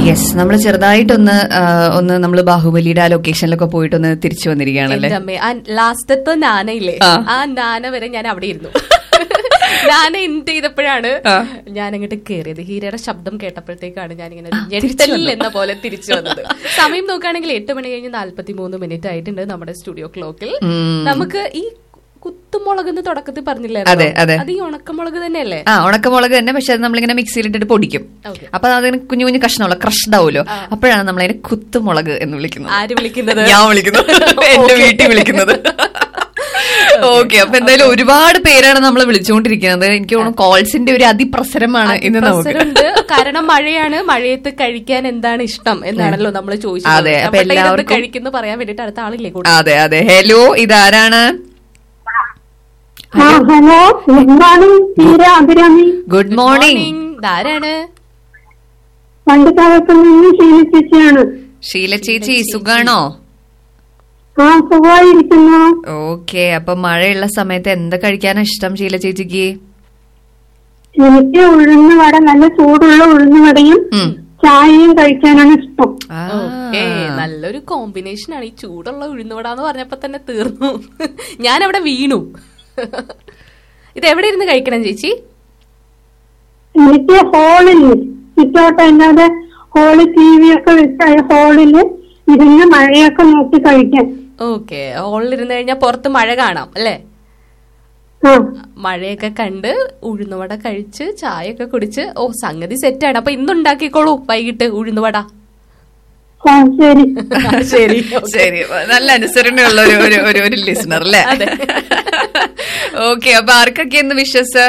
Yes, നമ്മൾ ചെറുതായിട്ടൊന്ന് നമ്മൾ ബാഹുബലിയുടെ ആ ലൊക്കേഷനിലൊക്കെ പോയിട്ടൊന്ന് തിരിച്ചു വന്നിരിക്കുകയാണല്ലേ. ലാസ്റ്റത്തെ നാനയില്ലേ, ആ നാന വരെ ഞാൻ അവിടെ ഇരുന്നു. ഞാൻ എൻഡ് ചെയ്തപ്പോഴാണ് ഞാൻ അങ്ങോട്ട് കയറിയത്. ഹീരയുടെ ശബ്ദം കേട്ടപ്പോഴത്തേക്കാണ് ഞാനിങ്ങനെ ഞെട്ടൽ എന്ന പോലെ തിരിച്ചു വന്നത്. സമയം നോക്കുകയാണെങ്കിൽ 8 മണി കഴിഞ്ഞ് 43 മിനിറ്റ് ആയിട്ടുണ്ട് നമ്മുടെ സ്റ്റുഡിയോ ക്ലോക്കിൽ. നമുക്ക് ഈ കുത്തുമുളക് എന്ന് തുടക്കത്തിൽ പറഞ്ഞില്ലായിരുന്നു, അത് ഈ ഉണക്കമുളക് തന്നെയല്ലേ? ഉണക്കമുളക് തന്നെ, പക്ഷെ അത് നമ്മളിങ്ങനെ മിക്സിയിലിട്ടിട്ട് പൊടിക്കും. അപ്പൊ അതിന് കുഞ്ഞു കുഞ്ഞു കഷ്ണമുള്ള ക്രഷ്ഡ് ആവുമല്ലോ, അപ്പോഴാണ് നമ്മളതിനെ കുത്തുമുളക് എന്ന് വിളിക്കുന്നത്. ആര് വിളിക്കുന്നത്? ഞാൻ വിളിക്കുന്നത്, എന്റെ വീട്ടിൽ വിളിക്കുന്നത്. ഓക്കെ, അപ്പൊ എന്തായാലും ഒരുപാട് പേരാണ് നമ്മൾ വിളിച്ചുകൊണ്ടിരിക്കുന്നത്. എനിക്ക് തോന്നുന്നു കോൾസിന്റെ ഒരു അതിപ്രസരമാണ് ഇന്ന് നമുക്ക്. കാരണം മഴയാണ്, മഴയത്ത് കഴിക്കാൻ എന്താണ് ഇഷ്ടം എന്നാണല്ലോ നമ്മൾ ചോദിച്ചത്. അതെ, അപ്പൊ എല്ലാവർക്കും കഴിക്കുന്നു പറയാൻ വേണ്ടിട്ട് അടുത്ത ആളില്ലേ? അതെ അതെ. ഹലോ, ഇതാരാണ്? Hello, good morning. Good morning. ഇതാരാണ്? പണ്ടുകാലത്ത് നിന്ന് ഷീല ചേച്ചിയാണ്. ഷീല ചേച്ചി, സുഖാണോ? സുഖമായിരിക്കുന്നു. ഓക്കെ, അപ്പൊ മഴയുള്ള സമയത്ത് എന്താ കഴിക്കാനാ ഇഷ്ടം ഷീല ചേച്ചിക്ക്? എനിക്ക് ഉഴുന്നുവട, നല്ല ചൂടുള്ള ഉഴുന്നുവടയും ചായയും കഴിക്കാനാണ് ഇഷ്ടം. നല്ലൊരു കോമ്പിനേഷൻ ആണ്. ഈ ചൂടുള്ള ഉഴുന്നുവട എന്ന് പറഞ്ഞപ്പോ തന്നെ തീർന്നു, ഞാൻ അവിടെ വീണു. ഇത് എവിടെ ഇരുന്ന് കഴിക്കണം ചേച്ചി? എനിക്ക് ഹോളില് ചുറ്റോട്ടം അല്ലാതെ ഹോള് TV ഒക്കെ വെച്ച ഹോളില് ഇരുന്ന് മഴയൊക്കെ നോക്കി കഴിക്കാൻ. ഓക്കെ, ഹോളിൽ ഇരുന്ന് കഴിഞ്ഞാൽ പുറത്ത് മഴ കാണാം അല്ലേ? മഴയൊക്കെ കണ്ട് ഉഴുന്നുവട കഴിച്ച് ചായയൊക്കെ കുടിച്ച് സംഗതി സെറ്റാണ്. അപ്പൊ ഇന്നുണ്ടാക്കിക്കോളൂ വൈകിട്ട് ഉഴുന്നുവട. ശരി ശരി ശരി, നല്ല അനുസരണയുള്ള ഒരു ലിസണർ അല്ലേ? ഓക്കെ, അപ്പൊ ആർക്കൊക്കെ എന്ന് വിശ്വസ്?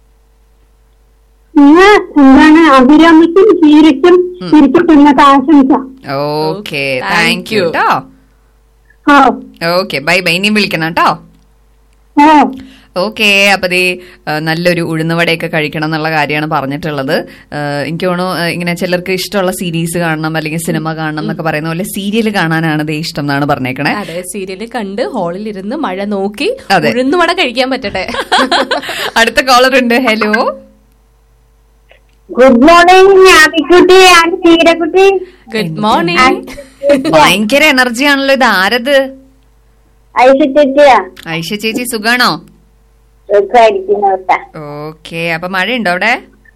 എന്താണ് അഭിരാമിക്കും ചീരയ്ക്കും ഇരിക്കട്ടുന്നത് ആശംസ. ഓക്കെ, താങ്ക് യു കേട്ടോ. Okay, bye bye. ഇനിയും വിളിക്കണം കേട്ടോ. ഓക്കെ, അപ്പൊ നല്ലൊരു ഉഴുന്നുവടയൊക്കെ കഴിക്കണം എന്നുള്ള കാര്യമാണ് പറഞ്ഞിട്ടുള്ളത്. എനിക്ക് തോന്നുന്നു ഇങ്ങനെ ചിലർക്ക് ഇഷ്ടമുള്ള സീരീസ് കാണണം അല്ലെങ്കിൽ സിനിമ കാണണം എന്നൊക്കെ പറയുന്ന പോലെ സീരിയൽ കാണാനാണ് ഇഷ്ടം എന്നാണ് പറഞ്ഞേക്കണേ. അതെ, സീരിയല് കണ്ട് ഹോളിൽ ഇരുന്ന് മഴ നോക്കി ഉഴുന്നുവട കഴിക്കാൻ പറ്റട്ടെ. അടുത്ത കോളർ ഉണ്ട്. Hello, good morning ആദിക്കുട്ടി, ചീരക്കുട്ടി. Good morning. ഭയങ്കര എനർജി ആണല്ലോ. ഇത് ആരത്? ഐഷ ചേച്ചിയാ. ഐഷ ചേച്ചി, സുഖാണോ? ഓക്കെ, അപ്പൊ മഴയുണ്ടോ അവിടെ?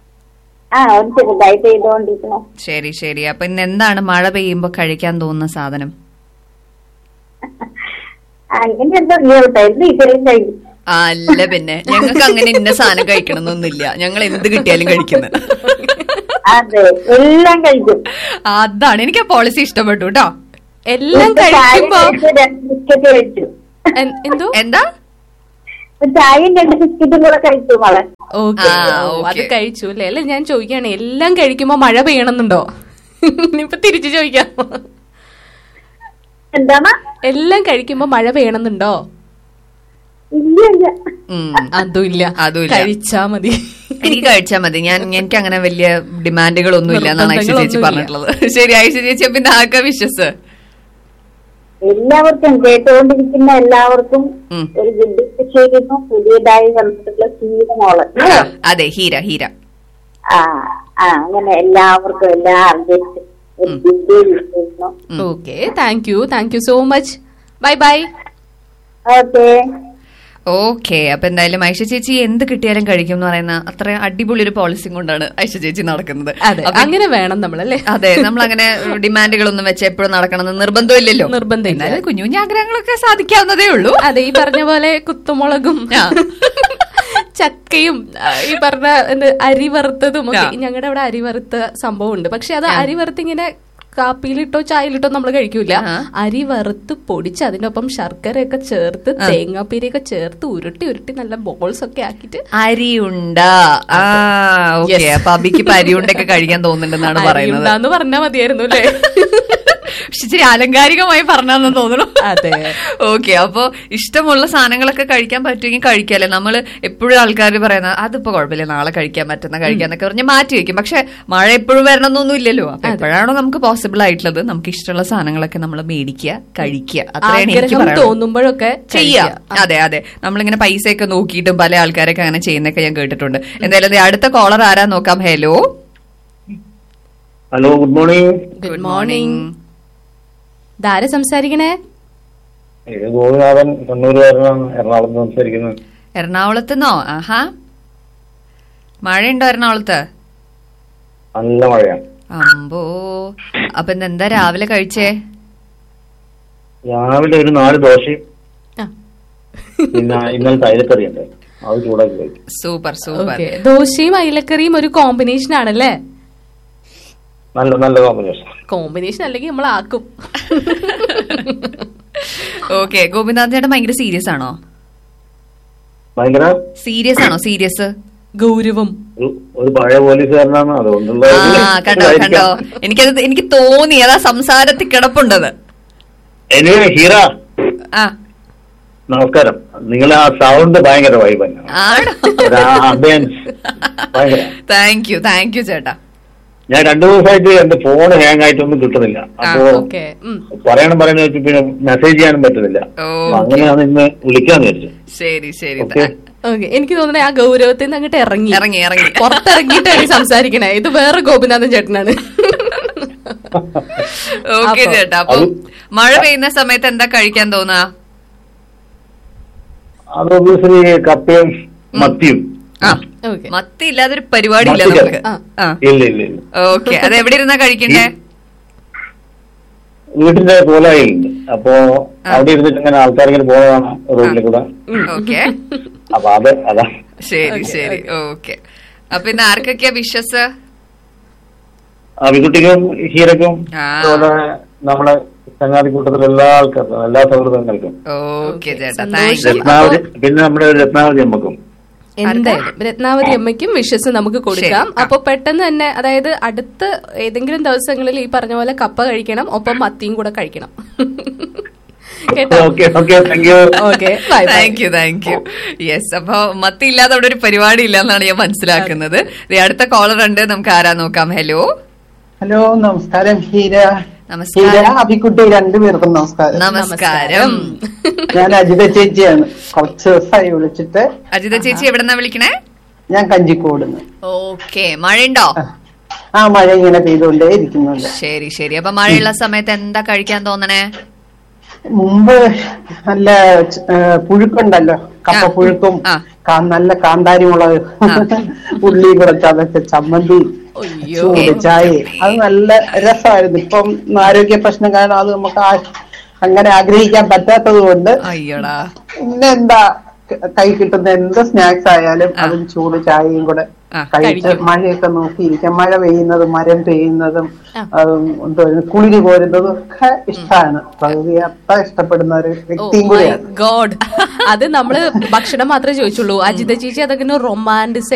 ശരി ശരി. അപ്പൊ ഇന്ന് എന്താണ് മഴ പെയ്യുമ്പോ കഴിക്കാൻ തോന്നുന്ന സാധനം? അല്ല പിന്നെ, ഞങ്ങൾക്ക് അങ്ങനെ ഇന്ന സാധനം കഴിക്കണമെന്നൊന്നുമില്ല. ഞങ്ങൾ എന്ത് കിട്ടിയാലും കഴിക്കുന്നത്. എല്ലാം കഴിക്കും. അതാണ് എനിക്ക് ആ പോളിസി ഇഷ്ടപ്പെട്ടു കേട്ടോ. എല്ലാം കഴിക്കുമ്പോ എന്തോ എന്താ ചായയും 2 ബിസ്ക്കറ്റും കൂടെ കഴിച്ചു. അത് കഴിച്ചു അല്ലേ? അല്ലെ ഞാൻ ചോദിക്കാണ്, എല്ലാം കഴിക്കുമ്പോ മഴ പെയ്യണമെന്നുണ്ടോ? ഇനിയിപ്പൊ തിരിച്ചു ചോദിക്കാം, എന്താണ് എല്ലാം കഴിക്കുമ്പോ മഴ പെയ്യണമെന്നുണ്ടോ? അതും ഇല്ല, കഴിച്ചാ മതി. എനിക്ക് കഴിച്ചാ മതി. എനിക്ക് അങ്ങനെ വലിയ ഡിമാൻഡുകളൊന്നും ഇല്ല എന്നാണ് ഐഷ ചേച്ചി പറഞ്ഞിട്ടുള്ളത്. ശരി ഐഷ ചേച്ചി, അപ്പൊ ഇത് ആർക്കാ വിശ്വസ്? എല്ലാവർക്കും, കേട്ടുകൊണ്ടിരിക്കുന്ന എല്ലാവർക്കും ഒരു ഗുഡ് ചെയ്യുന്നു. പുതിയതായി വന്നിട്ടുള്ള ഹീരമോള്. അതെ, ഹീര. അങ്ങനെ എല്ലാവർക്കും എല്ലാ okay, thank you so much. Bye bye. Okay okay, അപ്പൊ എന്തായാലും ഐഷ ചേച്ചി എന്ത് കിട്ടിയാലും കഴിക്കും എന്ന് പറയുന്ന അത്ര അടിപൊളി ഒരു പോളിസി കൊണ്ടാണ് ഐഷ ചേച്ചി നടക്കുന്നത്. അങ്ങനെ വേണം നമ്മളല്ലേ? അതെ, നമ്മൾ അങ്ങനെ ഡിമാൻഡുകളൊന്നും വെച്ച് എപ്പോഴും നടക്കണമെന്ന് നിർബന്ധമില്ലല്ലോ. നിർബന്ധമില്ല, കുഞ്ഞു കുഞ്ഞു ആഗ്രഹങ്ങളൊക്കെ സാധിക്കാവുന്നതേ ഉള്ളൂ. അതെ, ഈ പറഞ്ഞ പോലെ കുത്തുമുളകും ചക്കയും ഈ പറഞ്ഞ അരി വറുത്തതും. ഞങ്ങളുടെ അവിടെ അരി വറുത്ത സംഭവം ഉണ്ട്. പക്ഷെ അത് അരി വറുത്ത് ഇങ്ങനെ കാപ്പിയിലിട്ടോ ചായയിലിട്ടോ നമ്മൾ കഴിക്കൂല. അരി വറുത്ത് പൊടിച്ച് അതിനൊപ്പം ശർക്കരയൊക്കെ ചേർത്ത് തേങ്ങാപ്പീരയൊക്കെ ചേർത്ത് ഉരുട്ടി ഉരുട്ടി നല്ല ബോൾസ് ഒക്കെ ആക്കിയിട്ട് അരിയുണ്ട. അപ്പൊ അബിക്ക് അരിയുണ്ടൊക്കെ കഴിക്കാൻ തോന്നുന്നുണ്ടെന്നാണ് പറയുന്നത്. പറഞ്ഞാൽ മതിയായിരുന്നു അല്ലേ? പക്ഷെ ഇച്ചിരി ആലങ്കാരികമായി പറഞ്ഞാന്ന് തോന്നുന്നു. അതെ, ഓക്കെ. അപ്പൊ ഇഷ്ടമുള്ള സാധനങ്ങളൊക്കെ കഴിക്കാൻ പറ്റുമെങ്കിൽ കഴിക്കാല്ലേ. നമ്മള് എപ്പോഴും ആൾക്കാർ പറയുന്നത് അതിപ്പോ കുഴപ്പമില്ല, നാളെ കഴിക്കാന്നൊക്കെ പറഞ്ഞ് മാറ്റി വെക്കും. പക്ഷെ മഴ എപ്പോഴും വരണമെന്നൊന്നും ഇല്ലല്ലോ. അപ്പൊ എപ്പോഴാണോ നമുക്ക് പോസിബിൾ ആയിട്ടുള്ളത് നമുക്ക് ഇഷ്ടമുള്ള സാധനങ്ങളൊക്കെ നമ്മൾ മേടിക്കുക, കഴിക്കുക. അത്രയാണ് എനിക്ക് പറയാനുള്ളത്. തോന്നുമ്പോഴൊക്കെ ചെയ്യാം. അതെ അതെ, നമ്മളിങ്ങനെ പൈസയൊക്കെ നോക്കിയിട്ടും പല ആൾക്കാരൊക്കെ അങ്ങനെ ചെയ്യുന്നൊക്കെ ഞാൻ കേട്ടിട്ടുണ്ട്. എന്തായാലും അടുത്ത കോളർ ആരാ നോക്കാം. Hello hello, good morning. Good morning. ധാര സംസാരിക്കണേ? ഇത് ഗോപിനാഥൻ, കണ്ണൂരുകാരനാണ്, എറണാകുളത്ത് സംസാരിക്കുന്നത്. എറണാകുളത്തുനിന്നോ? ആഹാ, മഴയുണ്ടോ എറണാകുളത്ത്? നല്ല മഴയാണ്. അമ്പോ, അപ്പൊ ഇന്നെന്താ രാവിലെ കഴിച്ചേ? രാവിലെ ഒരു 4 ദോശയും ആ. പിന്നെ ഇന്നലെ തൈലക്കറി ഉണ്ട്, അത് ചൂടാക്കി കഴിച്ചു. Super super. ഓക്കേ. ദോശയും അയിലക്കറിയും ഒരു കോമ്പിനേഷൻ ആണല്ലേ? നല്ല നല്ല കോമ്പിനേഷൻ. കോമ്പിനേഷൻ അല്ലെങ്കിൽ നമ്മൾ ആക്കും. ഓക്കെ, ഗോപിനാഥ് ചേട്ടൻ ഭയങ്കര സീരിയസ് ആണോ? ഭയങ്കര സീരിയസ് ആണോ? സീരിയസ്, ഗൗരവം. ഒരു പഴയ പോലീസുകാരനാണ്, അതുകൊണ്ടുള്ള കണ്ടോ കണ്ടോ, എനിക്ക് തോന്നി അതാ സംസാരത്തിൽ കിടപ്പുണ്ടത്. എനിവേ ഹീറ, ആ നമസ്കാരം. നിങ്ങൾ ആ സൗണ്ട് ഭയങ്കര വൈബാണ്. ആണോ? ഭയങ്കര. താങ്ക് യു ചേട്ടാ. ഞാൻ 2 ദിവസമായിട്ട് എന്റെ ഫോൺ ഹാങ് ആയിട്ടൊന്നും കിട്ടുന്നില്ല. അപ്പോ പറയണം വെച്ച് പിന്നെ മെസ്സേജ് ചെയ്യാനും പറ്റുന്നില്ല. അങ്ങനെയാണ് ഇന്ന് വിളിക്കാന്ന് വിചാരിച്ചു. ശരി. ഓക്കെ, എനിക്ക് തോന്നുന്നത് ആ ഗൗരവത്തിൽ നിന്ന് അങ്ങോട്ട് ഇറങ്ങി പുറത്തിറങ്ങിയിട്ടാണ് സംസാരിക്കണേ. ഇത് വേറെ ഗോപിനാഥൻ ചേട്ടനാണ്. ഓക്കെ ചേട്ടാ, അപ്പൊ മഴ പെയ്യുന്ന സമയത്ത് എന്താ കഴിക്കാൻ തോന്നാ? അത് ഒബ്വിയസ്ലി കപ്പയും മത്തിയും. മത്തി ഇല്ലാതൊരു പരിപാടി ഇല്ല നമുക്ക്. ഇല്ല. ഓക്കെ, അത് എവിടെ ഇരുന്നാ കഴിക്കണ്ടേ? വീട്ടിന്റെ കോലായിലുണ്ട്, അപ്പൊ അവിടെ ഇരുന്നിട്ട് ഇങ്ങനെ ആൾക്കാർ ഇങ്ങനെ പോകുന്നതാണ് റോഡിൽ കൂടെ. ഓക്കെ, അപ്പൊ അതാ. ശരി. ഓക്കെ, അപ്പൊ ഇന്ന് ആർക്കൊക്കെയാ വിഷസ്? വികുട്ടിക്കും ഹീറക്കും അതുപോലെ നമ്മളെ ചങ്ങാതിക്കൂട്ടത്തിലെ എല്ലാ ആൾക്കാർക്കും, എല്ലാ സൗഹൃദങ്ങൾക്കും. ഓക്കെ ചേട്ടാ, രത്നാവതി, പിന്നെ നമ്മുടെ രത്നാവതി അമ്മക്കും. എന്തായാലും രത്നാവതി അമ്മയ്ക്കും വിഷസ് നമുക്ക് കൊടുക്കാം. അപ്പൊ പെട്ടെന്ന് തന്നെ, അതായത് അടുത്ത ഏതെങ്കിലും ദിവസങ്ങളിൽ ഈ പറഞ്ഞ പോലെ കപ്പ കഴിക്കണം, ഒപ്പം മത്തിയും കൂടെ കഴിക്കണം. Thank you. യെസ്, അപ്പൊ മത്തി ഇല്ലാതെ അവിടെ ഒരു പരിപാടി ഇല്ല എന്നാണ് ഞാൻ മനസ്സിലാക്കുന്നത്. അടുത്ത കോളർ ഉണ്ട്, നമുക്ക് ആരാ നോക്കാം. ഹലോ. നമസ്കാരം ഹീര. നമസ്കാരം അഭിക്കുട്ടി, 2 പേർക്കും നമസ്കാരം. ഞാൻ അജിത ചേച്ചിയാണ്. കുറച്ച് ദിവസമായി വിളിച്ചിട്ട്. അജിത ചേച്ചി എവിടെന്നാ വിളിക്കണേ? ഞാൻ കഞ്ചിക്കോടുന്ന്. ഓക്കെ, മഴയുണ്ടോ? മഴ ഇങ്ങനെ പെയ്തുകൊണ്ടേ ഇരിക്കുന്നുണ്ട്. ശരി. അപ്പൊ മഴയുള്ള സമയത്ത് എന്താ കഴിക്കാൻ തോന്നണേ? മുമ്പ് നല്ല പുഴുക്കുണ്ടല്ലോ, കപ്പ പുഴുക്കും, നല്ല കാന്താരി മുളക്, ഉള്ളി കൂടെ ചതച്ച ചമ്മന്തി, ചൂട് ചായ, അത് നല്ല രസമായിരുന്നു. ഇപ്പം ആരോഗ്യ പ്രശ്നം കാരണം അത് നമുക്ക് അങ്ങനെ ആഗ്രഹിക്കാൻ പറ്റാത്തത് കൊണ്ട് പിന്നെ എന്താ കൈ കിട്ടുന്ന എന്ത് സ്നാക്സ് ആയാലും അതും ചൂട് ചായയും കൂടെ കഴിച്ച് മഴയൊക്കെ നോക്കിയിരിക്കാം. മഴ പെയ്യുന്നതും മരം പെയ്യുന്നതും കുളിരി കോരുന്നതും ഒക്കെ ഇഷ്ടമാണ്. പ്രകൃതി അത്ര ഇഷ്ടപ്പെടുന്ന ഒരു വ്യക്തിയും കൂടിയാണ്. അത് നമ്മള് ഭക്ഷണം മാത്രമേ ചോദിച്ചുള്ളൂ. അജിത ചേച്ചി അതൊക്കെ റൊമാൻറ്റിസ്